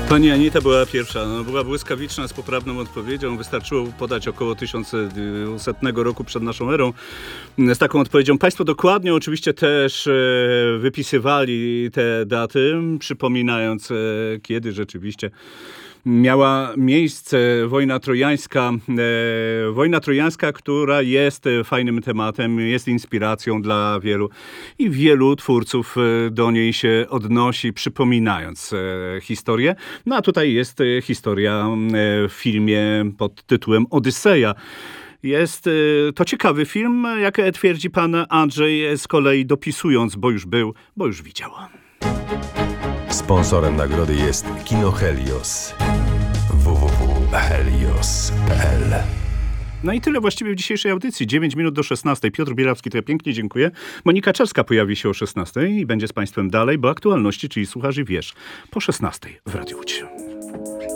Pani Anita była pierwsza. Była błyskawiczna z poprawną odpowiedzią. Wystarczyło podać około 1100 roku przed naszą erą. Z taką odpowiedzią państwo dokładnie oczywiście też wypisywali te daty, przypominając, kiedy rzeczywiście miała miejsce wojna trojańska. Wojna trojańska, która jest fajnym tematem, jest inspiracją dla wielu i wielu twórców do niej się odnosi, przypominając historię. No a tutaj jest historia w filmie pod tytułem Odyseja. Jest to ciekawy film, jak twierdzi pan Andrzej, z kolei dopisując, bo już był, bo już widział. Sponsorem nagrody jest Kino Helios. www.helios.pl. No i tyle właściwie w dzisiejszej audycji. 9 minut do 16. Piotr Bielawski, to ja pięknie dziękuję. Monika Czerska pojawi się o 16 i będzie z państwem dalej, bo aktualności, czyli słuchasz i wiesz, po 16 w Radiu Łódź.